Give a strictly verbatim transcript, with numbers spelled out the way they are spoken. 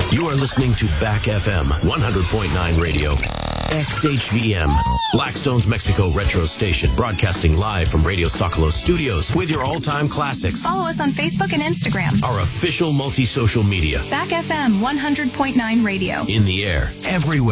You are listening to Back F M one hundred point nine Radio. X H V M, Blackstone's Mexico retro station, broadcasting live from Radio Socolos studios with your all-time classics. Follow us on Facebook and Instagram. Our official multi-social media. Back F M one hundred point nine Radio. In the air, everywhere.